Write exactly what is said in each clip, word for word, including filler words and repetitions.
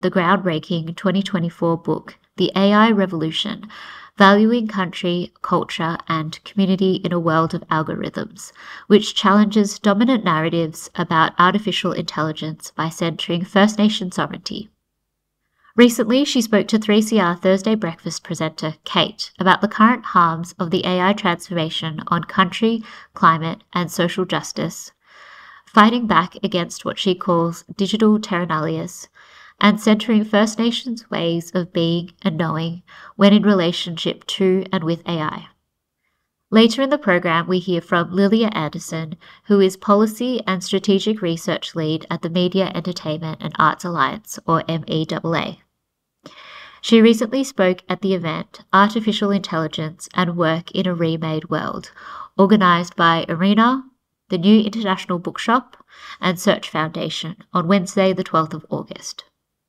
the groundbreaking twenty twenty-four book, The A I Revolution: Valuing Country, Culture, and Community in a World of Algorithms, which challenges dominant narratives about artificial intelligence by centering First Nation sovereignty. Recently, she spoke to three C R Thursday Breakfast presenter Kate about the current harms of the A I transformation on country, climate, and social justice, fighting back against what she calls digital terra nullius, and centering First Nations ways of being and knowing when in relationship to and with A I. Later in the program, we hear from Lilia Anderson, who is Policy and Strategic Research Lead at the Media, Entertainment and Arts Alliance, or M E A A. She recently spoke at the event Artificial Intelligence and Work in a Remade World, organised by ARENA, the New International Bookshop, and Search Foundation on Wednesday, the twelfth of August.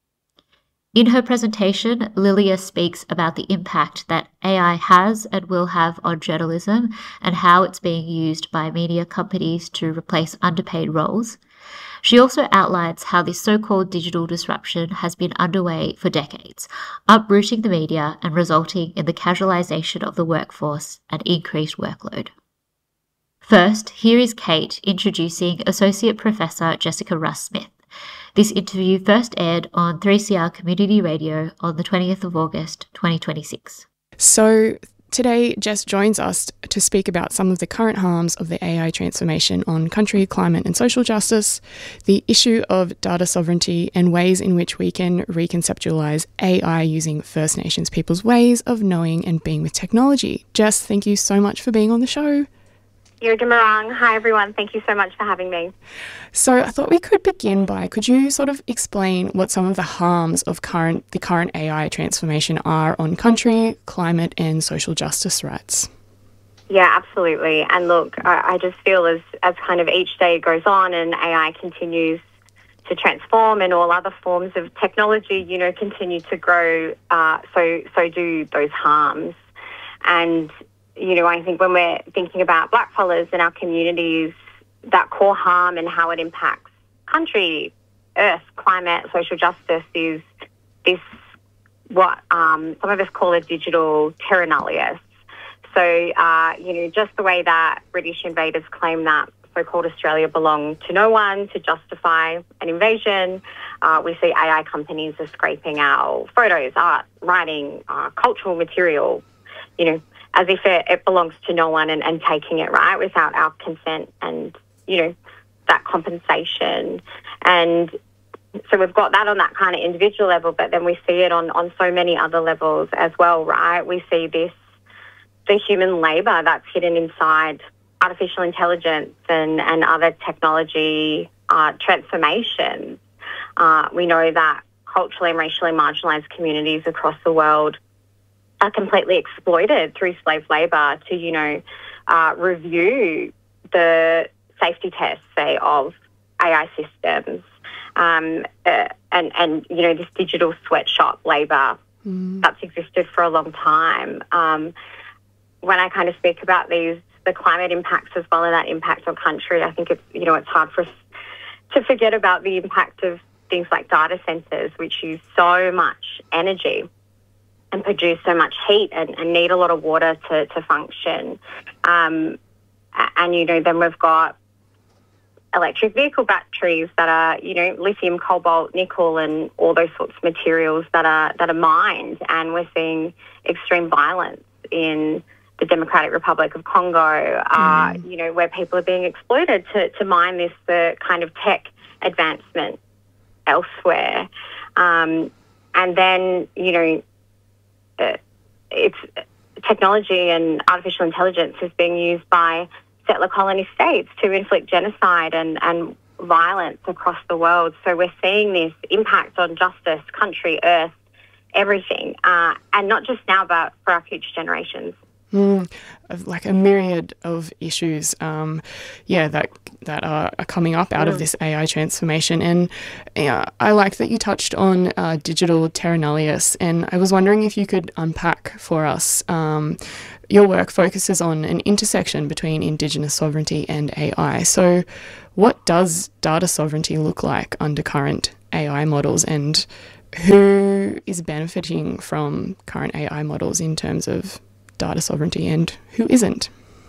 In her presentation, Lilia speaks about the impact that A I has and will have on journalism and how it's being used by media companies to replace underpaid roles. She also outlines how this so-called digital disruption has been underway for decades, uprooting the media and resulting in the casualisation of the workforce and increased workload. First, here is Kate introducing Associate Professor Jessica Russ-Smith. This interview first aired on three C R Community Radio on the twentieth of August twenty twenty-six. So today, Jess joins us to speak about some of the current harms of the A I transformation on country, climate and social justice, the issue of data sovereignty and ways in which we can reconceptualise A I using First Nations people's ways of knowing and being with technology. Jess, thank you so much for being on the show. Yoga Marang. Hi, everyone. Thank you so much for having me. So I thought we could begin by, could you sort of explain what some of the harms of current the current A I transformation are on country, climate and social justice rights? Yeah, absolutely. And look, I, I just feel as, as kind of each day goes on and A I continues to transform and all other forms of technology, you know, continue to grow, uh, so so do those harms. And you know, I think when we're thinking about blackfellas in our communities, that core harm and how it impacts country, earth, climate, social justice is this, what um, some of us call a digital terra nullius. So, uh, you know, just the way that British invaders claim that so-called Australia belonged to no one to justify an invasion, uh, we see A I companies are scraping our photos, art, writing, uh, cultural material, you know, as if it, it belongs to no one and, and taking it, right, without our consent and, you know, that compensation. And so we've got that on that kind of individual level, but then we see it on, on so many other levels as well, right? We see this, the human labour that's hidden inside artificial intelligence and, and other technology uh, transformations. Uh, we know that culturally and racially marginalised communities across the world are completely exploited through slave labour to, you know, uh, review the safety tests, say, of A I systems, um, uh, and, and, you know, this digital sweatshop labour mm. that's existed for a long time. Um, when I kind of speak about these, the climate impacts as well and that impact on country, I think it's, you know, it's hard for us to forget about the impact of things like data centres, which use so much energy and produce so much heat and, and need a lot of water to, to function. Um, and, you know, then we've got electric vehicle batteries that are, you know, lithium, cobalt, nickel and all those sorts of materials that are that are mined. And we're seeing extreme violence in the Democratic Republic of Congo, uh, mm. you know, where people are being exploited to, to mine this uh, kind of tech advancement elsewhere. Um, and then, you know, uh, it's technology and artificial intelligence is being used by settler colony states to inflict genocide and, and violence across the world. So we're seeing this impact on justice, country, earth, everything, uh, and not just now, but for our future generations. Mm, like a myriad of issues, um, yeah, that that are, are coming up out mm. of this A I transformation. And yeah, I like that you touched on uh, digital terra nullius, and I was wondering if you could unpack for us. Um, your work focuses on an intersection between Indigenous sovereignty and A I. So what does data sovereignty look like under current A I models, and who is benefiting from current A I models in terms of data sovereignty and who isn't?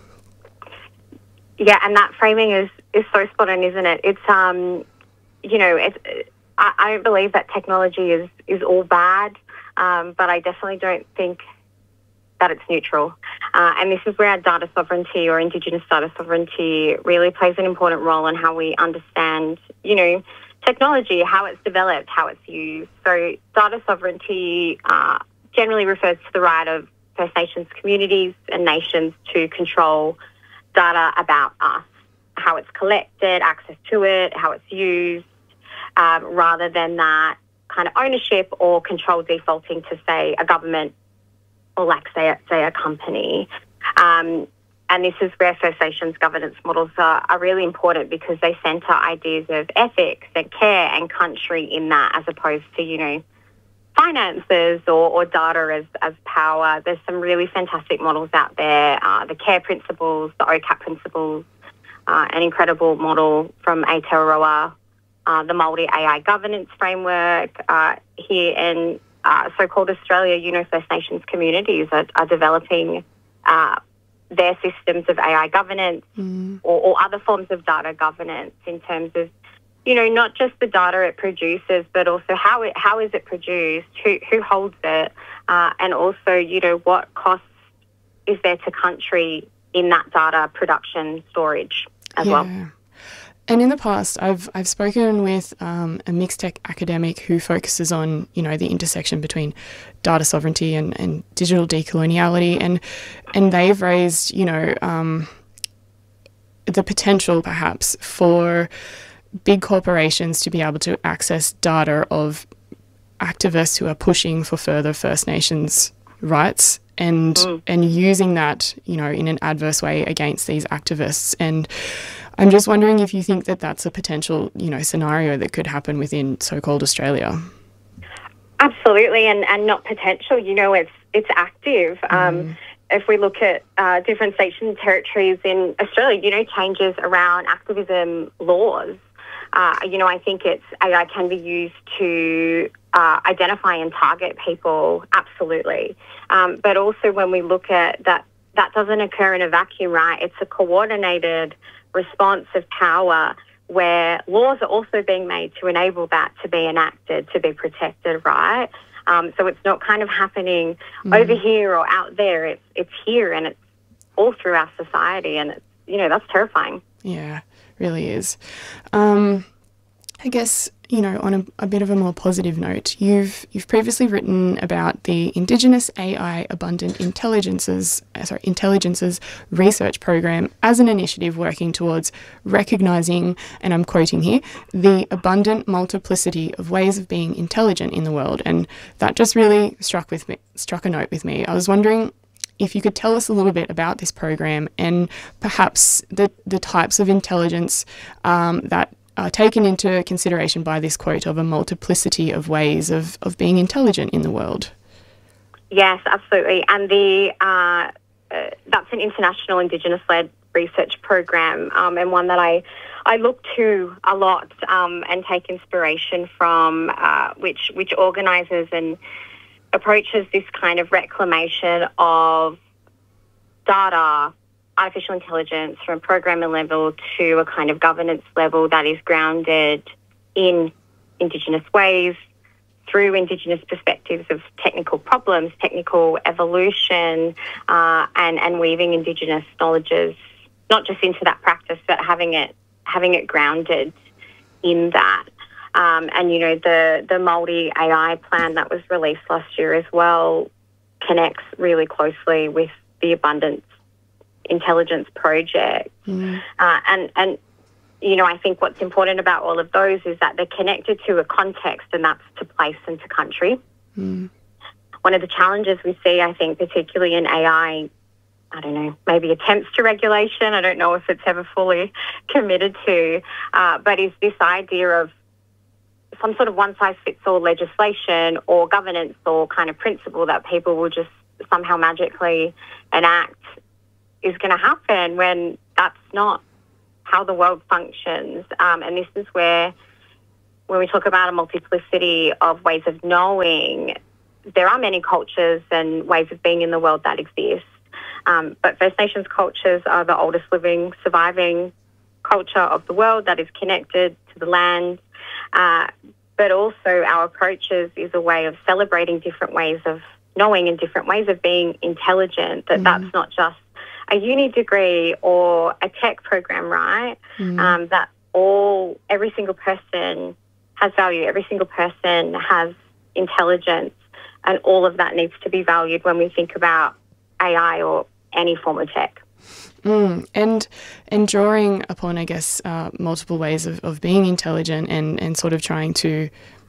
Yeah, and that framing is, is so spot on, isn't it? It's, um, you know, it's, I, I don't believe that technology is, is all bad, um, but I definitely don't think that it's neutral. Uh, and this is where our data sovereignty or Indigenous data sovereignty really plays an important role in how we understand, you know, technology, how it's developed, how it's used. So data sovereignty uh, generally refers to the right of First Nations communities and nations to control data about us, how it's collected, access to it, how it's used, um, rather than that kind of ownership or control defaulting to, say, a government or like, say, a, say a company. Um, and this is where First Nations governance models are, are really important because they centre ideas of ethics and care and country in that as opposed to, you know, finances or, or data as, as power. There's some really fantastic models out there, uh, the CARE principles, the O C A P principles, uh, an incredible model from Aotearoa, uh, the Māori A I governance framework. Uh, here in uh, so-called Australia, you know, First Nations communities are, are developing uh, their systems of A I governance mm. or, or other forms of data governance in terms of, you know, not just the data it produces, but also how it how is it produced, who who holds it, uh, and also, you know, what costs is there to country in that data production storage as yeah. well. And in the past, I've I've spoken with um, a mixed tech academic who focuses on, you know, the intersection between data sovereignty and, and digital decoloniality, and and they've raised, you know, um, the potential perhaps for big corporations to be able to access data of activists who are pushing for further First Nations rights and mm. and using that, you know, in an adverse way against these activists. And I'm just wondering if you think that that's a potential, you know, scenario that could happen within so-called Australia. Absolutely, and, and not potential. You know, it's it's active. Mm. Um, if we look at uh, different states and territories in Australia, you know, changes around activism laws. Uh, you know, I think it's A I can be used to uh, identify and target people, absolutely. Um, but also when we look at that, that doesn't occur in a vacuum, right? It's a coordinated response of power where laws are also being made to enable that to be enacted, to be protected, right? Um, so it's not kind of happening mm. over here or out there. It's it's here and it's all through our society, and it's, you know, that's terrifying. Yeah, really is. Um, I guess, you know, on a, a bit of a more positive note, you've you've previously written about the Indigenous A I Abundant Intelligences, uh, sorry, Intelligences Research Program as an initiative working towards recognising, and I'm quoting here, the abundant multiplicity of ways of being intelligent in the world. And that just really struck with me, struck a note with me. I was wondering if you could tell us a little bit about this program and perhaps the the types of intelligence um, that are taken into consideration by this quote of a multiplicity of ways of, of being intelligent in the world. Yes, absolutely. And the uh, uh, that's an international Indigenous-led research program, um, and one that I, I look to a lot um, and take inspiration from, uh, which, which organises and approaches this kind of reclamation of data, artificial intelligence from programming level to a kind of governance level that is grounded in Indigenous ways, through Indigenous perspectives of technical problems, technical evolution, uh, and, and weaving Indigenous knowledges, not just into that practice, but having it having it grounded in that. Um, and, you know, the, the Māori A I plan that was released last year as well connects really closely with the Abundance Intelligence Project. Mm. Uh, and, and, you know, I think what's important about all of those is that they're connected to a context, and that's to place and to country. Mm. One of the challenges we see, I think, particularly in A I, I don't know, maybe attempts to regulation, I don't know if it's ever fully committed to, uh, but is this idea of some sort of one-size-fits-all legislation or governance or kind of principle that people will just somehow magically enact is going to happen when that's not how the world functions. Um, and this is where when we talk about a multiplicity of ways of knowing, there are many cultures and ways of being in the world that exist. Um, but First Nations cultures are the oldest living, surviving culture of the world that is connected to the land. Uh, but also our approaches is a way of celebrating different ways of knowing and different ways of being intelligent, that mm. that's not just a uni degree or a tech program, right? Mm. Um, that all, every single person has value, every single person has intelligence, and all of that needs to be valued when we think about A I or any form of tech. Mm, and and drawing upon, I guess, uh, multiple ways of, of being intelligent and, and sort of trying to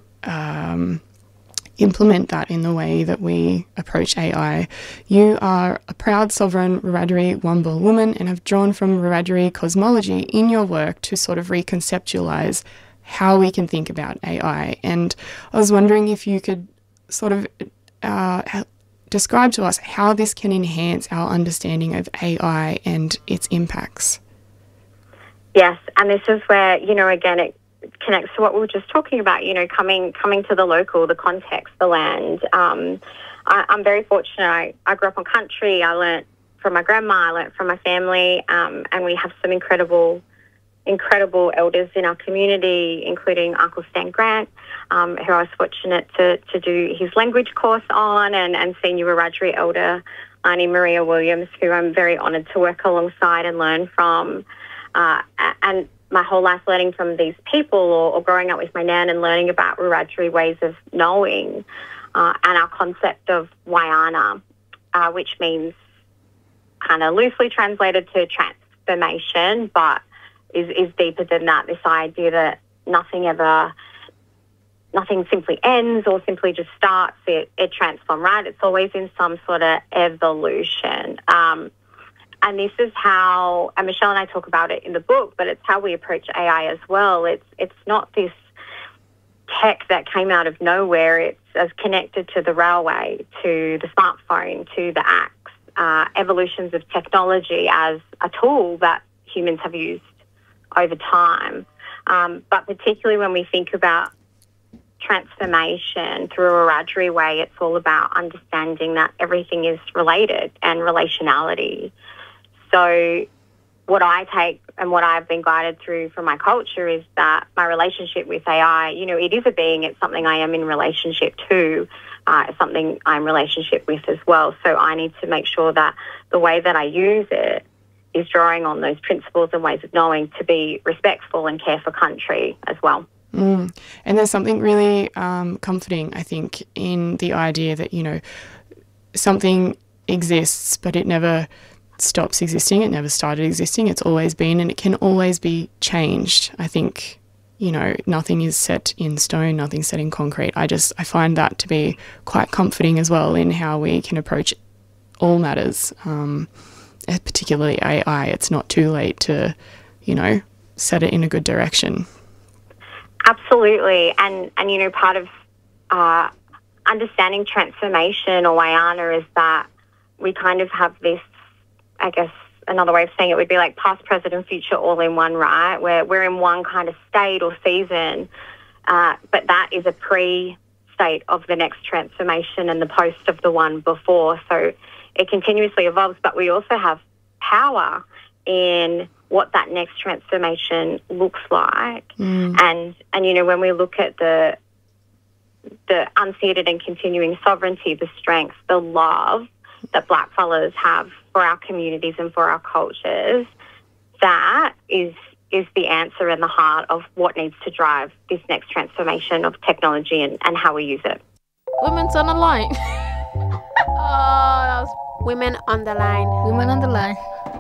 um, implement that in the way that we approach A I. You are a proud sovereign Wiradjuri Wambo woman and have drawn from Wiradjuri cosmology in your work to sort of reconceptualize how we can think about A I. And I was wondering if you could sort of uh, describe to us how this can enhance our understanding of A I and its impacts. Yes, and this is where, you know, again, it connects to what we were just talking about, you know, coming coming to the local, the context, the land. Um, I, I'm very fortunate. I, I grew up on country. I learnt from my grandma. I learnt from my family, um, and we have some incredible incredible elders in our community, including Uncle Stan Grant, um, who I was fortunate to, to do his language course on, and, and senior Wiradjuri elder Auntie Maria Williams, who I'm very honoured to work alongside and learn from. Uh, and my whole life learning from these people, or, or growing up with my nan and learning about Wiradjuri ways of knowing, uh, and our concept of Wayana, uh, which means kind of loosely translated to transformation, but Is, is deeper than that, this idea that nothing ever, nothing simply ends or simply just starts, it, it transforms, right? It's always in some sort of evolution. Um, and this is how, and Michelle and I talk about it in the book, but it's how we approach A I as well. It's, it's not this tech that came out of nowhere. It's as connected to the railway, to the smartphone, to the axe, uh, evolutions of technology as a tool that humans have used over time. Um, but particularly when we think about transformation through a Wiradjuri way, it's all about understanding that everything is related and relationality. So what I take and what I've been guided through from my culture is that my relationship with A I, you know, it is a being, it's something I am in relationship to, uh, it's something I'm in relationship with as well. So I need to make sure that the way that I use it is drawing on those principles and ways of knowing to be respectful and care for country as well. Mm. And there's something really um, comforting, I think, in the idea that, you know, something exists, but it never stops existing. It never started existing. It's always been, and it can always be changed. I think, you know, nothing is set in stone, nothing's set in concrete. I just, I find that to be quite comforting as well in how we can approach all matters. Um, particularly A I, it's not too late to, you know, set it in a good direction. Absolutely. And, and you know, part of uh, understanding transformation or Wayana is that we kind of have this, I guess, another way of saying it would be like past, present and future all in one, right? Where we're in one kind of state or season, uh, but that is a pre-state of the next transformation and the post of the one before. So it continuously evolves, but we also have power in what that next transformation looks like. Mm. And, and, you know, when we look at the the unceded and continuing sovereignty, the strength, the love that blackfellas have for our communities and for our cultures, that is is the answer in the heart of what needs to drive this next transformation of technology and, and how we use it. Women's on the line. Oh, that was Women on the Line. Women on the Line.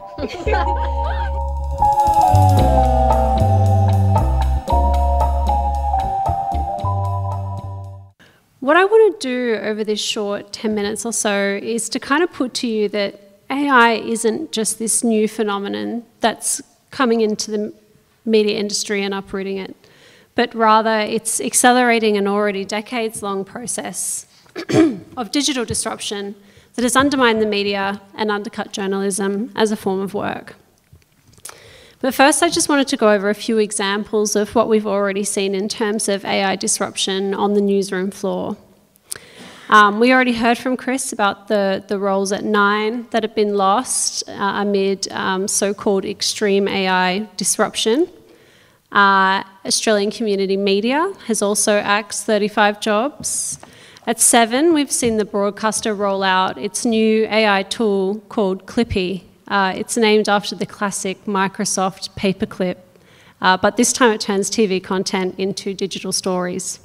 What I want to do over this short ten minutes or so is to kind of put to you that A I isn't just this new phenomenon that's coming into the media industry and uprooting it, but rather it's accelerating an already decades-long process of digital disruption that has undermined the media and undercut journalism as a form of work. But first, I just wanted to go over a few examples of what we've already seen in terms of A I disruption on the newsroom floor. Um, we already heard from Chris about the, the roles at Nine that have been lost uh, amid um, so-called extreme A I disruption. Uh, Australian Community Media has also axed thirty-five jobs. At Seven, we've seen the broadcaster roll out its new A I tool called Clippy. Uh, it's named after the classic Microsoft paperclip, uh, but this time it turns T V content into digital stories.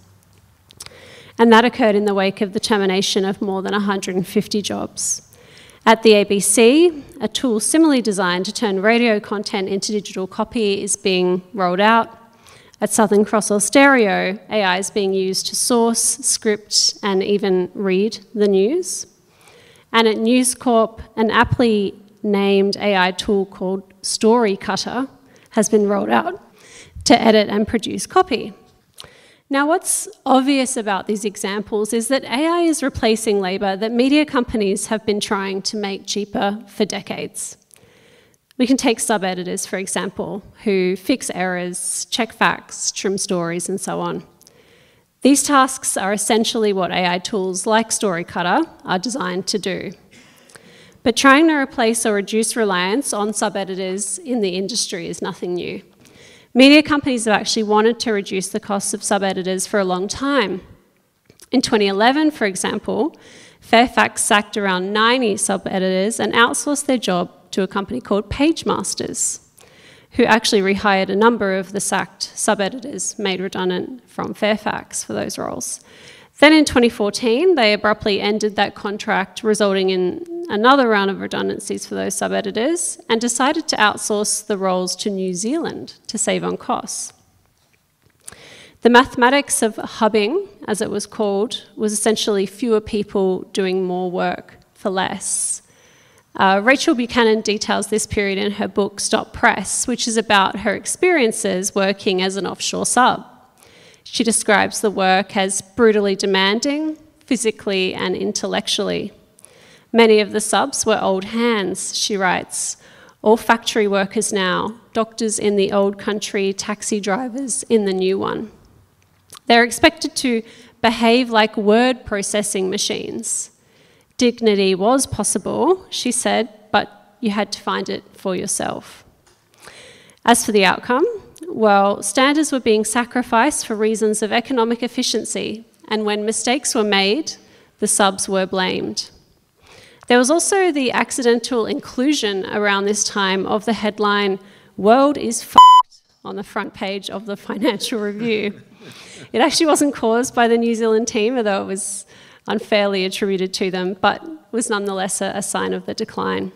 And that occurred in the wake of the termination of more than one hundred fifty jobs. At the A B C, a tool similarly designed to turn radio content into digital copy is being rolled out. At Southern Cross Austereo, A I is being used to source, script, and even read the news. And at News Corp, an aptly named A I tool called Story Cutter has been rolled out to edit and produce copy. Now, what's obvious about these examples is that A I is replacing labour that media companies have been trying to make cheaper for decades. We can take sub-editors, for example, who fix errors, check facts, trim stories, and so on. These tasks are essentially what A I tools like Story Cutter are designed to do. But trying to replace or reduce reliance on sub-editors in the industry is nothing new. Media companies have actually wanted to reduce the costs of sub-editors for a long time. In twenty eleven, for example, Fairfax sacked around ninety sub-editors and outsourced their job to a company called PageMasters, who actually rehired a number of the sacked sub-editors made redundant from Fairfax for those roles. Then in twenty fourteen, they abruptly ended that contract, resulting in another round of redundancies for those sub-editors, and decided to outsource the roles to New Zealand to save on costs. The mathematics of hubbing, as it was called, was essentially fewer people doing more work for less. Uh, Rachel Buchanan details this period in her book Stop Press, which is about her experiences working as an offshore sub. She describes the work as brutally demanding, physically and intellectually. Many of the subs were old hands, she writes, all factory workers now, doctors in the old country, taxi drivers in the new one. They're expected to behave like word processing machines. Dignity was possible, she said, but you had to find it for yourself. As for the outcome, well, standards were being sacrificed for reasons of economic efficiency, and when mistakes were made, the subs were blamed. There was also the accidental inclusion around this time of the headline, "World is f***ed," on the front page of the Financial Review. It actually wasn't caused by the New Zealand team, although it was unfairly attributed to them, but was nonetheless a, a sign of the decline.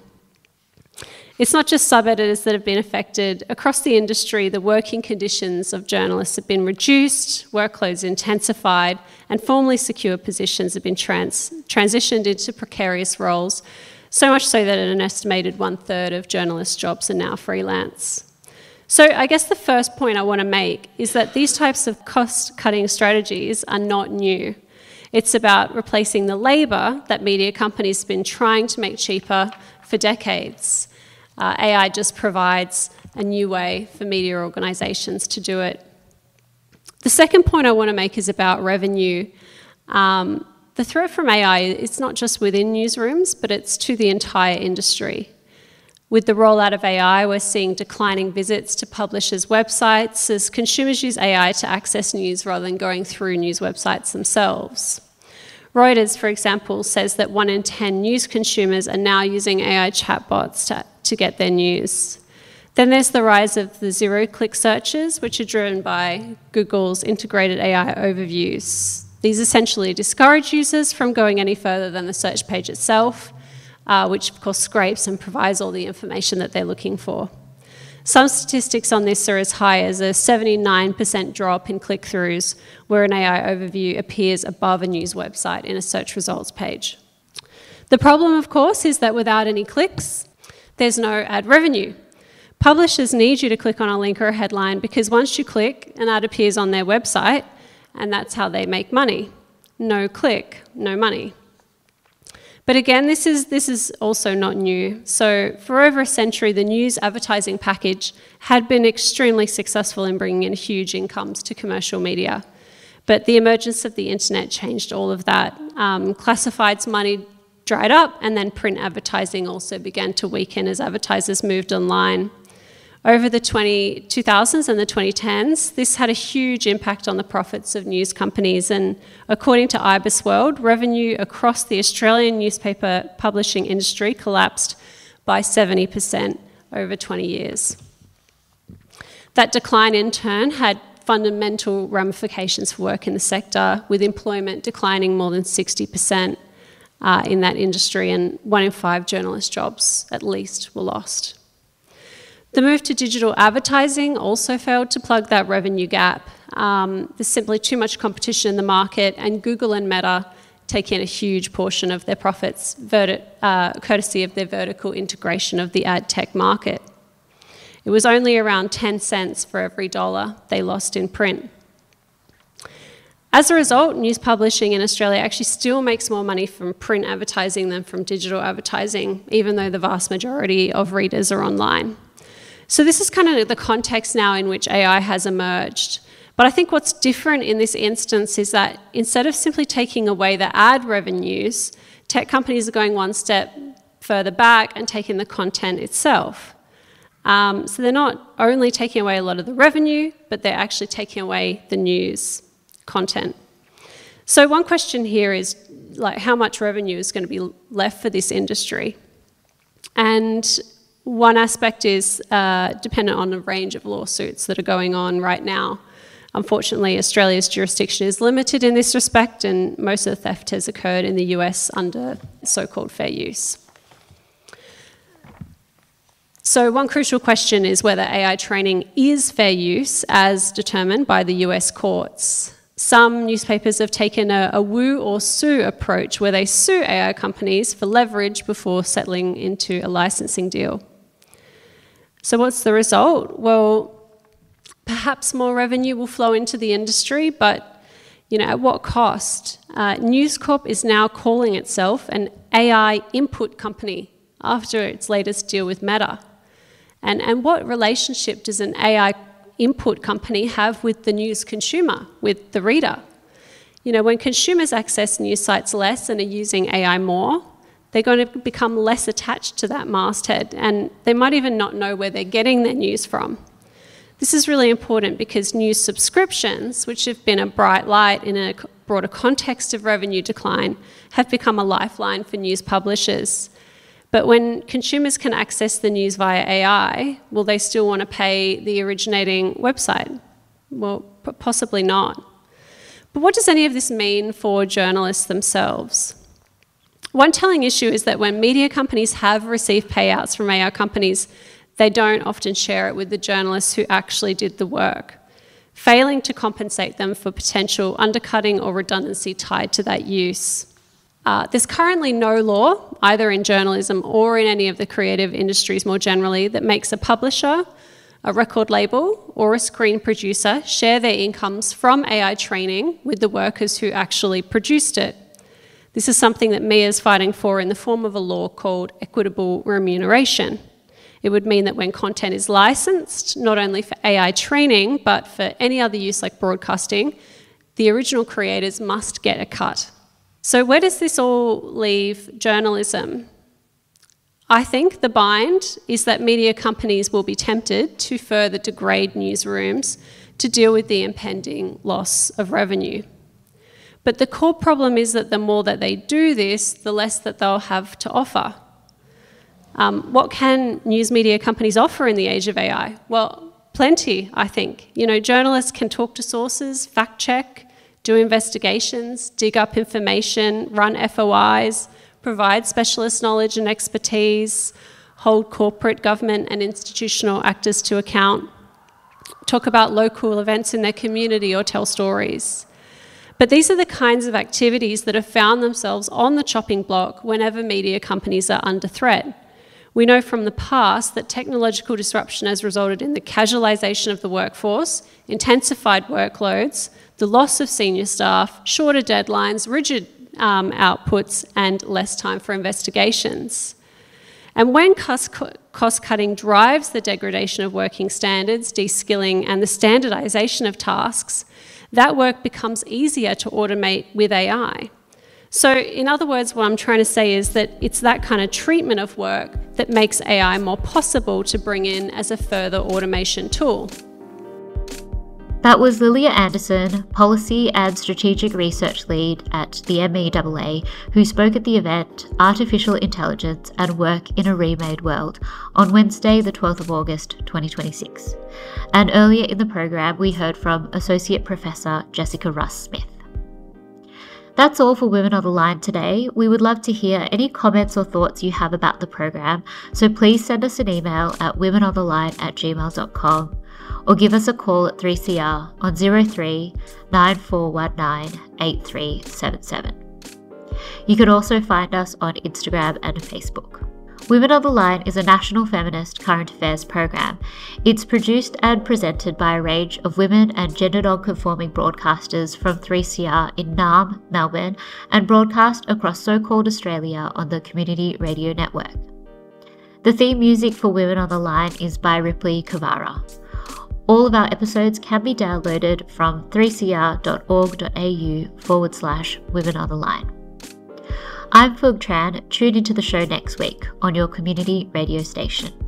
It's not just sub-editors that have been affected. Across the industry, the working conditions of journalists have been reduced, workloads intensified, and formerly secure positions have been trans transitioned into precarious roles, so much so that an estimated one-third of journalists' jobs are now freelance. So I guess the first point I want to make is that these types of cost-cutting strategies are not new. It's about replacing the labour that media companies have been trying to make cheaper for decades. Uh, A I just provides a new way for media organisations to do it. The second point I want to make is about revenue. Um, the threat from A I, it's not just within newsrooms, but it's to the entire industry. With the rollout of A I, we're seeing declining visits to publishers' websites as consumers use A I to access news rather than going through news websites themselves. Reuters, for example, says that one in ten news consumers are now using A I chatbots to, to get their news. Then there's the rise of the zero-click searches, which are driven by Google's integrated A I overviews. These essentially discourage users from going any further than the search page itself, uh, which of course scrapes and provides all the information that they're looking for. Some statistics on this are as high as a seventy-nine percent drop in click-throughs where an A I overview appears above a news website in a search results page. The problem, of course, is that without any clicks, there's no ad revenue. Publishers need you to click on a link or a headline because once you click, an ad appears on their website, and that's how they make money. No click, no money. But again, this is, this is also not new. So for over a century, the news advertising package had been extremely successful in bringing in huge incomes to commercial media. But the emergence of the internet changed all of that. Um, classifieds money dried up, and then print advertising also began to weaken as advertisers moved online. Over the two thousands and the twenty tens, this had a huge impact on the profits of news companies, and according to IBISWorld, revenue across the Australian newspaper publishing industry collapsed by seventy percent over twenty years. That decline in turn had fundamental ramifications for work in the sector, with employment declining more than sixty percent uh, in that industry, and one in five journalist jobs at least were lost. The move to digital advertising also failed to plug that revenue gap. Um, there's simply too much competition in the market, and Google and Meta take in a huge portion of their profits, uh, courtesy of their vertical integration of the ad tech market. It was only around ten cents for every dollar they lost in print. As a result, news publishing in Australia actually still makes more money from print advertising than from digital advertising, even though the vast majority of readers are online. So this is kind of the context now in which A I has emerged. But I think what's different in this instance is that instead of simply taking away the ad revenues, tech companies are going one step further back and taking the content itself. Um, so they're not only taking away a lot of the revenue, but they're actually taking away the news content. So one question here is, like, how much revenue is going to be left for this industry? And one aspect is uh, dependent on a range of lawsuits that are going on right now. Unfortunately, Australia's jurisdiction is limited in this respect, and most of the theft has occurred in the U S under so-called fair use. So one crucial question is whether A I training is fair use as determined by the U S courts. Some newspapers have taken a, a woo or sue approach, where they sue A I companies for leverage before settling into a licensing deal. So what's the result? Well, perhaps more revenue will flow into the industry, but you know, at what cost? Uh, News Corp is now calling itself an A I input company after its latest deal with Meta. And, and what relationship does an A I input company have with the news consumer, with the reader? You know, when consumers access news sites less and are using A I more, they're going to become less attached to that masthead, and they might even not know where they're getting their news from. This is really important because news subscriptions, which have been a bright light in a broader context of revenue decline, have become a lifeline for news publishers. But when consumers can access the news via A I, will they still want to pay the originating website? Well, possibly not. But what does any of this mean for journalists themselves? One telling issue is that when media companies have received payouts from A I companies, they don't often share it with the journalists who actually did the work, failing to compensate them for potential undercutting or redundancy tied to that use. Uh, there's currently no law, either in journalism or in any of the creative industries more generally, that makes a publisher, a record label, or a screen producer share their incomes from A I training with the workers who actually produced it. This is something that M I A is fighting for in the form of a law called equitable remuneration. It would mean that when content is licensed, not only for A I training, but for any other use like broadcasting, the original creators must get a cut. So where does this all leave journalism? I think the bind is that media companies will be tempted to further degrade newsrooms to deal with the impending loss of revenue. But the core problem is that the more that they do this, the less that they'll have to offer. Um, what can news media companies offer in the age of A I? Well, plenty, I think. You know, journalists can talk to sources, fact check, do investigations, dig up information, run F O Is, provide specialist knowledge and expertise, hold corporate, government and institutional actors to account, talk about local events in their community or tell stories. But these are the kinds of activities that have found themselves on the chopping block whenever media companies are under threat. We know from the past that technological disruption has resulted in the casualisation of the workforce, intensified workloads, the loss of senior staff, shorter deadlines, rigid um, outputs and less time for investigations. And when cost, cost cutting drives the degradation of working standards, de-skilling and the standardisation of tasks, that work becomes easier to automate with A I. So in other words, what I'm trying to say is that it's that kind of treatment of work that makes A I more possible to bring in as a further automation tool. That was Lilia Anderson, Policy and Strategic Research Lead at the M E A A, who spoke at the event Artificial Intelligence and Work in a Remade World on Wednesday the twelfth of August twenty twenty-six. And earlier in the program we heard from Associate Professor Jessica Russ-Smith. That's all for Women on the Line today. We would love to hear any comments or thoughts you have about the program, so please send us an email at womenontheline at gmail dot com. Or give us a call at three C R on zero three nine four one nine eight three seven seven. You can also find us on Instagram and Facebook. Women on the Line is a national feminist current affairs program. It's produced and presented by a range of women and gender non-conforming broadcasters from three C R in Naarm, Melbourne, and broadcast across so-called Australia on the Community Radio Network. The theme music for Women on the Line is by Ripley Kavara. All of our episodes can be downloaded from three c r dot org dot a u forward slash Women on the Line. I'm Phuong Tran. Tune into the show next week on your community radio station.